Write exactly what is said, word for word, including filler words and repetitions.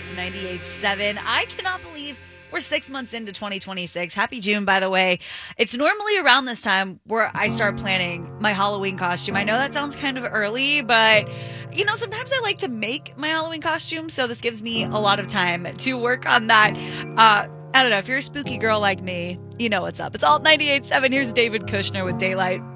It's ninety-eight point seven. I cannot believe we're six months into twenty twenty-six. Happy June, by the way. It's normally around this time where I start planning my Halloween costume. I know that sounds kind of early, but, you know, sometimes I like to make my Halloween costume, so this gives me a lot of time to work on that. Uh, I don't know. If you're a spooky girl like me, you know what's up. It's all ninety-eight point seven. Here's David Kushner with Daylight.